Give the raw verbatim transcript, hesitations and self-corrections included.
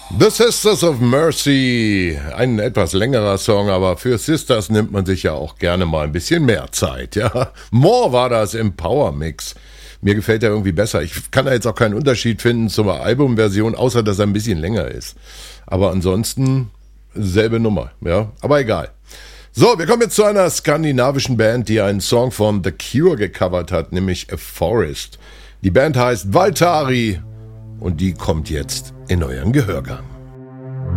The Sisters of Mercy, ein etwas längerer Song, aber für Sisters nimmt man sich ja auch gerne mal ein bisschen mehr Zeit, ja. More war das im Power Mix. Mir gefällt er irgendwie besser. Ich kann da jetzt auch keinen Unterschied finden zur Albumversion, außer dass er ein bisschen länger ist. Aber ansonsten selbe Nummer, ja. Aber egal. So, wir kommen jetzt zu einer skandinavischen Band, die einen Song von The Cure gecovert hat, nämlich A Forest. Die Band heißt Valtari und die kommt jetzt in euren Gehörgang.